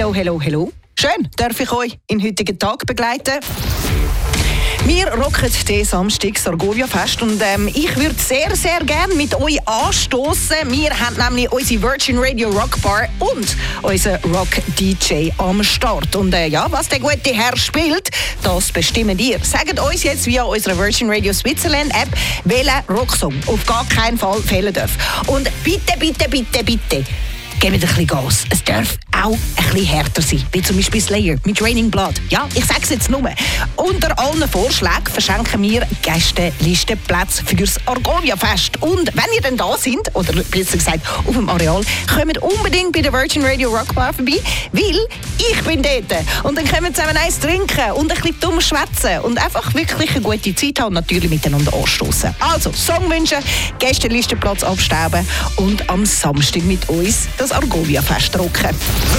Hello, hello, hello. Schön, darf ich euch in heutigen Tag begleiten. Wir rocken den Samstag das Argovia-Fest und ich würde sehr, sehr gerne mit euch anstoßen. Wir haben nämlich unsere Virgin Radio Rock Bar und unseren Rock-DJ am Start. Und was der gute Herr spielt, das bestimmen ihr. Sagt uns jetzt via unserer Virgin Radio Switzerland App, welcher Rocksong auf gar keinen Fall fehlen darf. Und bitte, bitte, bitte, bitte, gebt ein bisschen Gas. Es darf auch ein bisschen härter sein, wie zum Beispiel Slayer mit Raining Blood. Ja, ich sage es jetzt nur. Unter allen Vorschlägen verschenken wir Gästelistenplätze für das Argovia-Fest. Und wenn ihr dann da sind, oder besser gesagt auf dem Areal, kommt unbedingt bei der Virgin Radio Rock Bar vorbei, weil ich bin dort. Und dann können wir zusammen eins trinken und ein bisschen dumm schwätzen und einfach wirklich eine gute Zeit haben und natürlich miteinander anstoßen. Also, Songwünsche, Gästelistenplatz abstauben und am Samstag mit uns das Argovia-Fest rocken.